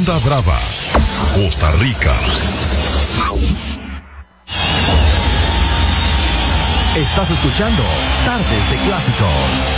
Onda Brava, Costa Rica. Estás escuchando Tardes de Clásicos.